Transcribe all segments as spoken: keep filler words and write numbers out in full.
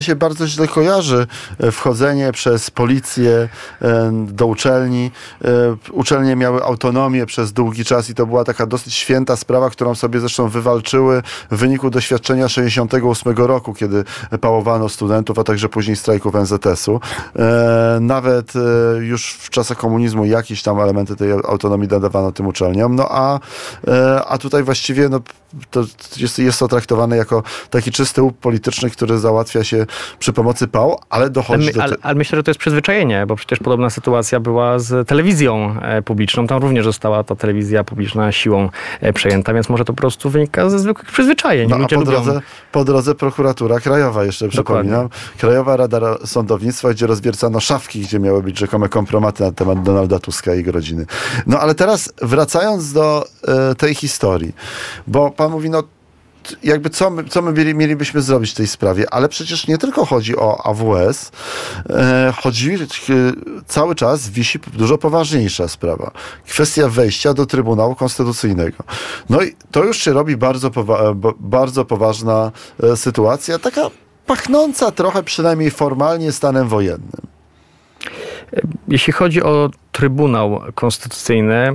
się bardzo źle kojarzy wchodzenie przez policję do uczelni. Uczelnie miały autonomię przez długi czas i to była taka dosyć święta sprawa, którą sobie zresztą wywalczyły w wyniku doświadczenia sześćdziesiątego ósmego roku, kiedy pałowano studentów, a także później strajków en zet es u. Nawet już w czasach komunizmu jakieś tam elementy tej autonomii nadawano tym uczelniom. No a, a tutaj właściwie no, to jest, jest to traktowane jako taki czysty łup polityczny, który załatwia się przy pomocy pał, ale dochodzi ale, do... Ale, ale myślę, że to jest przyzwyczajenie, bo przecież podobna sytuacja była z telewizją publiczną. Tam również została ta telewizja publiczna siłą przejęta, więc może to po prostu wynika ze zwykłych przyzwyczajeń. No, a Ludzie po lubią... drodze, po drodze prokuratura krajowa, jeszcze przypominam. Krajowa Rada Sądownictwa, gdzie rozwiercano szafki, gdzie miały być rzekome kompromaty na temat Donalda Tuska i jego rodziny. No ale teraz wracając do e, tej historii, bo pan mówi, no jakby co my, co my mieli, mielibyśmy zrobić w tej sprawie, ale przecież nie tylko chodzi o A W S, e, chodzi, e, cały czas wisi dużo poważniejsza sprawa. Kwestia wejścia do Trybunału Konstytucyjnego. No i to już się robi bardzo, powa- bardzo poważna e, sytuacja, taka pachnąca trochę przynajmniej formalnie stanem wojennym. Jeśli chodzi o Trybunał Konstytucyjny,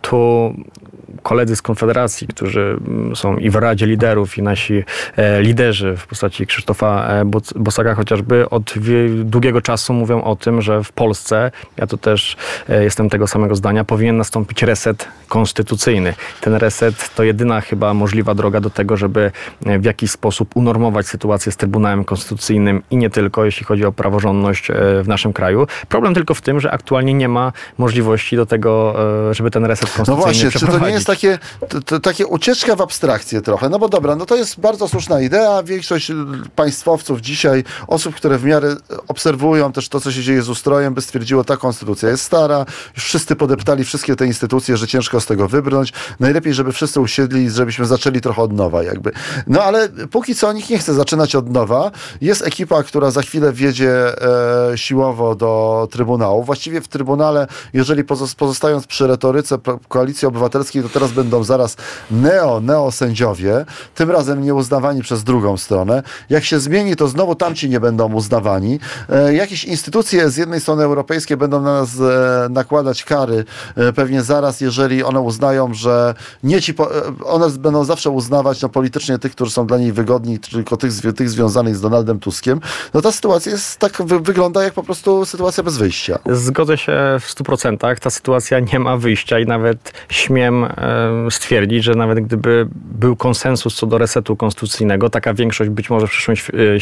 to koledzy z Konfederacji, którzy są i w Radzie Liderów, i nasi e, liderzy w postaci Krzysztofa e, Bosaka chociażby od wie, długiego czasu mówią o tym, że w Polsce, ja to też e, jestem tego samego zdania, powinien nastąpić reset konstytucyjny. Ten reset to jedyna chyba możliwa droga do tego, żeby w jakiś sposób unormować sytuację z Trybunałem Konstytucyjnym i nie tylko, jeśli chodzi o praworządność e, w naszym kraju. Problem tylko w tym, że aktualnie nie ma możliwości do tego, e, żeby ten reset konstytucyjny no właśnie, przeprowadzić. Czy to nie jest takie, to, to, takie ucieczka w abstrakcję trochę? No bo dobra, no to jest bardzo słuszna idea. Większość państwowców dzisiaj, osób, które w miarę obserwują też to, co się dzieje z ustrojem, by stwierdziło, ta konstytucja jest stara, już wszyscy podeptali wszystkie te instytucje, że ciężko z tego wybrnąć. Najlepiej, żeby wszyscy usiedli i żebyśmy zaczęli trochę od nowa jakby. No ale póki co nikt nie chce zaczynać od nowa. Jest ekipa, która za chwilę wjedzie e, siłowo do Trybunału. Właściwie w Trybunale, jeżeli pozostając przy retoryce Koalicji Obywatelskiej, to teraz będą zaraz neo, neosędziowie, tym razem nie uznawani przez drugą stronę. Jak się zmieni, to znowu tamci nie będą uznawani. E, jakieś instytucje z jednej strony europejskie będą na nas e, nakładać kary, e, pewnie zaraz, jeżeli one uznają, że nie ci, po, e, one będą zawsze uznawać no, politycznie tych, którzy są dla niej wygodni, tylko tych, tych związanych z Donaldem Tuskiem. No ta sytuacja jest tak, wy, wygląda jak po prostu sytuacja bez wyjścia. Zgodzę się w stu procentach. Ta sytuacja nie ma wyjścia i nawet śmiem e, stwierdzić, że nawet gdyby był konsensus co do resetu konstytucyjnego, taka większość być może w przyszłym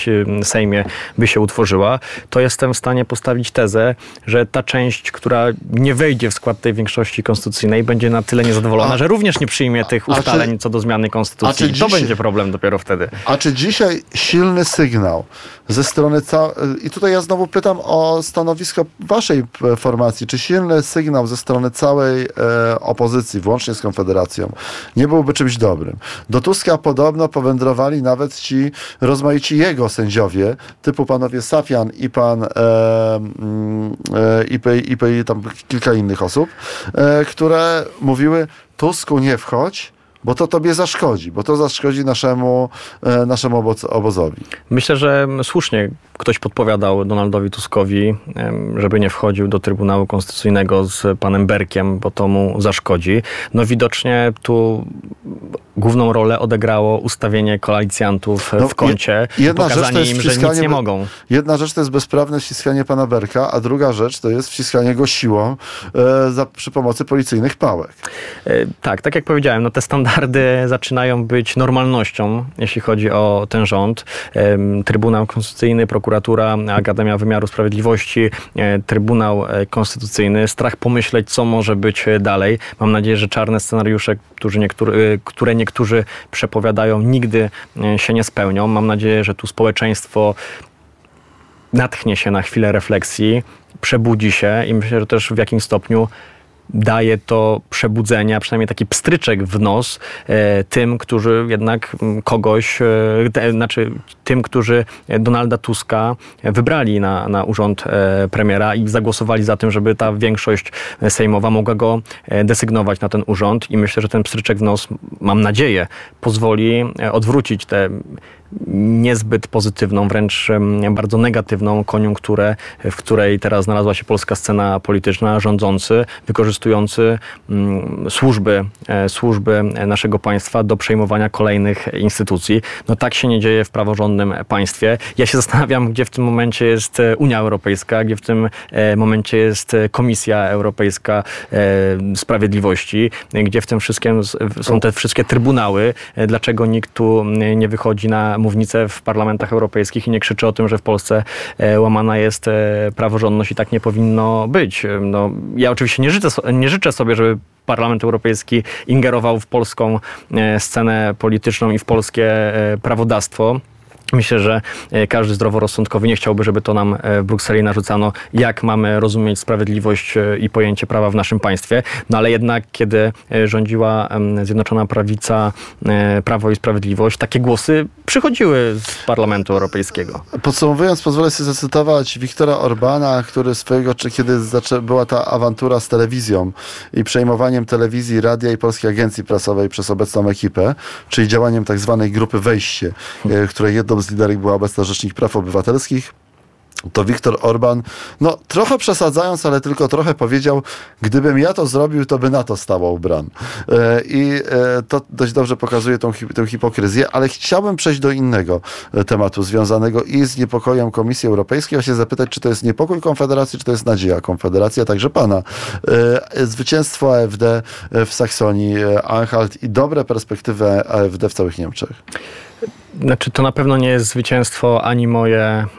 Sejmie by się utworzyła, to jestem w stanie postawić tezę, że ta część, która nie wejdzie w skład tej większości konstytucyjnej, będzie na tyle niezadowolona, a, że również nie przyjmie tych ustaleń czy, co do zmiany konstytucji. I to dzisiaj, będzie problem dopiero wtedy. A czy dzisiaj silny sygnał ze strony całej... I tutaj ja znowu pytam o stanowisko waszej formacji. Czy silny sygnał ze strony całej e, opozycji, włącznie z Konfederacją, nie byłby czymś dobrym? Do Tuska podobno powędrowali nawet ci rozmaici jego sędziowie, typu panowie Safian i pan e, e, i, i, i tam kilka innych osób, e, które mówiły: Tusku, nie wchodź, bo to tobie zaszkodzi, bo to zaszkodzi naszemu, e, naszemu oboz, obozowi. Myślę, że słusznie ktoś podpowiadał Donaldowi Tuskowi, żeby nie wchodził do Trybunału Konstytucyjnego z panem Berkiem, bo to mu zaszkodzi. No widocznie tu główną rolę odegrało ustawienie koalicjantów no, w kącie i pokazanie im, że nic nie mogą. Jedna rzecz to jest bezprawne ściskanie pana Berka, a druga rzecz to jest wciskanie go siłą e, za, przy pomocy policyjnych pałek. E, tak, tak jak powiedziałem, no te standardy zaczynają być normalnością, jeśli chodzi o ten rząd. E, Trybunał Konstytucyjny, prokuratura, Akademia Wymiaru Sprawiedliwości, e, Trybunał Konstytucyjny. Strach pomyśleć, co może być dalej. Mam nadzieję, że czarne scenariusze, którzy niektóry, które niektórzy przepowiadają, nigdy się nie spełnią. Mam nadzieję, że tu społeczeństwo natchnie się na chwilę refleksji, przebudzi się i myślę, że też w jakimś stopniu daje to przebudzenia, przynajmniej taki pstryczek w nos e, tym, którzy jednak kogoś, e, te, znaczy tym, którzy Donalda Tuska wybrali na, na urząd e, premiera i zagłosowali za tym, żeby ta większość sejmowa mogła go e, desygnować na ten urząd. I myślę, że ten pstryczek w nos, mam nadzieję, pozwoli odwrócić te niezbyt pozytywną, wręcz bardzo negatywną koniunkturę, w której teraz znalazła się polska scena polityczna, rządzący, wykorzystujący służby, służby naszego państwa do przejmowania kolejnych instytucji. No tak się nie dzieje w praworządnym państwie. Ja się zastanawiam, gdzie w tym momencie jest Unia Europejska, gdzie w tym momencie jest Komisja Europejska Sprawiedliwości, gdzie w tym wszystkim są te wszystkie trybunały. Dlaczego nikt tu nie wychodzi na mównicę w parlamentach europejskich i nie krzyczy o tym, że w Polsce łamana jest praworządność i tak nie powinno być. No, ja oczywiście nie życzę, nie życzę sobie, żeby Parlament Europejski ingerował w polską scenę polityczną i w polskie prawodawstwo. Myślę, że każdy zdroworozsądkowy nie chciałby, żeby to nam w Brukseli narzucano, jak mamy rozumieć sprawiedliwość i pojęcie prawa w naszym państwie. No ale jednak, kiedy rządziła Zjednoczona Prawica, Prawo i Sprawiedliwość, takie głosy przychodziły z Parlamentu Europejskiego. Podsumowując, pozwolę sobie zacytować Viktora Orbana, który swojego, czy kiedy zaczę, była ta awantura z telewizją i przejmowaniem telewizji, radia i Polskiej Agencji Prasowej przez obecną ekipę, czyli działaniem tak zwanej grupy Wejście, której jedną z liderek była obecna Rzecznik Praw Obywatelskich, to Viktor Orban, no trochę przesadzając, ale tylko trochę powiedział, gdybym ja to zrobił, to by na to stało Bran. E, I e, to dość dobrze pokazuje tą, tę hipokryzję, ale chciałbym przejść do innego tematu, związanego i z niepokojem Komisji Europejskiej, a się zapytać, czy to jest niepokój Konfederacji, czy to jest nadzieja Konfederacji, a także pana. E, zwycięstwo A F D w Saksonii, Anhalt i dobre perspektywy A F D w całych Niemczech. Znaczy, to na pewno nie jest zwycięstwo ani moje,